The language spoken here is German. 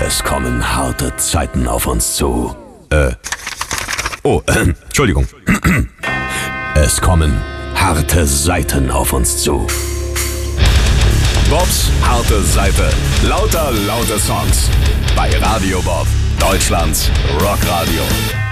Es kommen harte Zeiten auf uns zu. Entschuldigung. Es kommen harte Seiten auf uns zu. Bobs harte Seite. Lauter, laute Songs. Bei Radio Bob, Deutschlands Rockradio.